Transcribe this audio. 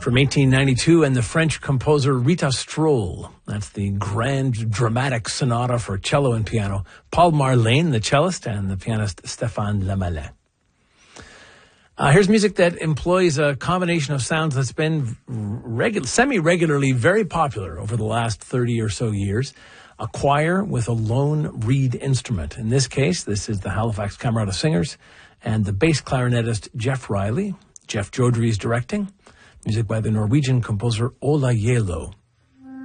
From 1892, and the French composer Rita Stroll. That's the Grand Dramatic Sonata for cello and piano. Paul Marlene, the cellist, and the pianist Stéphane Lamallet. Here's music that employs a combination of sounds that's been semi-regularly very popular over the last 30 or so years. A choir with a lone reed instrument. In this case, this is the Halifax Camerata Singers and the bass clarinetist Jeff Riley. Jeff Jodrey is directing. Music by the Norwegian composer Ola Yelo.